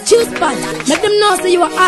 Choose bad. Let them know say you are